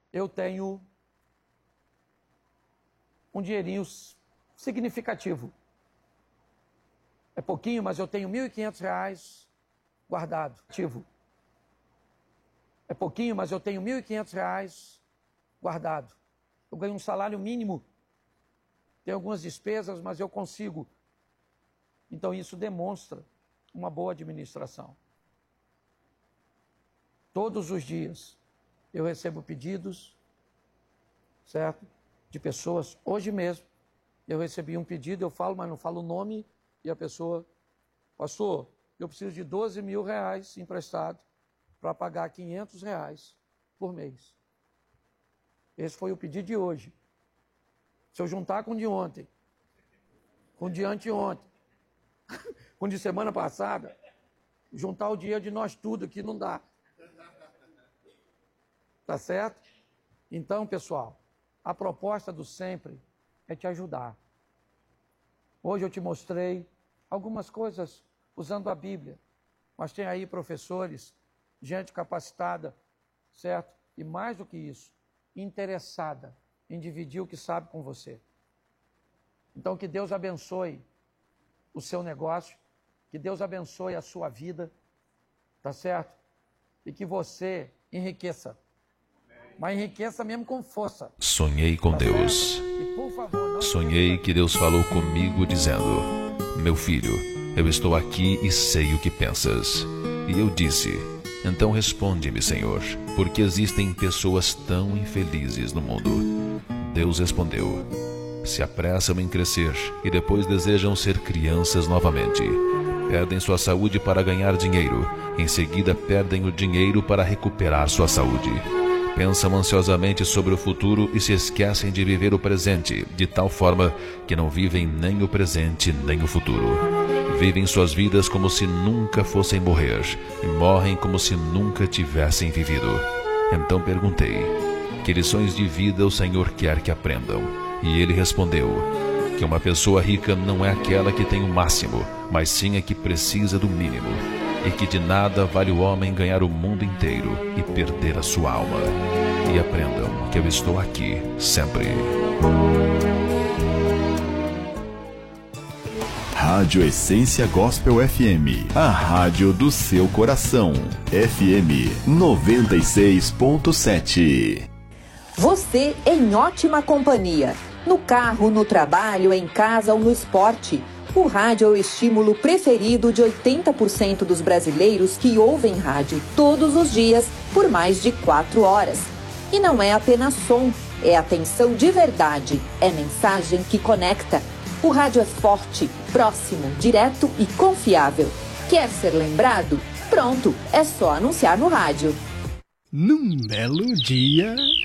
eu tenho um dinheirinho significativo. É pouquinho, mas eu tenho R$ 1.500 guardado. É pouquinho, mas eu tenho R$ 1.500 guardado. Eu ganho um salário mínimo, tenho algumas despesas, mas eu consigo. Então isso demonstra uma boa administração. Todos os dias eu recebo pedidos, certo? De pessoas. Hoje mesmo eu recebi um pedido, eu falo, mas não falo o nome, e a pessoa, pastor, eu preciso de R$ 12.000 emprestado para pagar R$ 500 por mês. Esse foi o pedido de hoje. Se eu juntar com o de ontem, com o de anteontem, com o de semana passada, juntar o dinheiro de nós tudo aqui não dá. Tá certo? Então, pessoal, a proposta do Sempre é te ajudar. Hoje eu te mostrei algumas coisas usando a Bíblia, mas tem aí professores, gente capacitada, certo? E mais do que isso, interessada em dividir o que sabe com você. Então, que Deus abençoe o seu negócio, que Deus abençoe a sua vida, tá certo? E que você enriqueça. Mas enriqueça mesmo com força. Sonhei com Deus. E, por favor, Sonhei que Deus falou comigo dizendo: meu filho, eu estou aqui e sei o que pensas. E eu disse: então responde-me, Senhor, porque existem pessoas tão infelizes no mundo. Deus respondeu: se apressam em crescer e depois desejam ser crianças novamente. Perdem sua saúde para ganhar dinheiro, em seguida perdem o dinheiro para recuperar sua saúde. Pensam ansiosamente sobre o futuro e se esquecem de viver o presente, de tal forma que não vivem nem o presente nem o futuro. Vivem suas vidas como se nunca fossem morrer e morrem como se nunca tivessem vivido. Então perguntei: que lições de vida o Senhor quer que aprendam? E ele respondeu: que uma pessoa rica não é aquela que tem o máximo, mas sim a que precisa do mínimo. E que de nada vale o homem ganhar o mundo inteiro e perder a sua alma. E aprendam que eu estou aqui sempre. Rádio Essência Gospel FM, a rádio do seu coração. FM 96.7. Você em ótima companhia. No carro, no trabalho, em casa ou no esporte. O rádio é o estímulo preferido de 80% dos brasileiros que ouvem rádio todos os dias por mais de 4 horas. E não é apenas som, é atenção de verdade, é mensagem que conecta. O rádio é forte, próximo, direto e confiável. Quer ser lembrado? Pronto, é só anunciar no rádio. Num belo dia...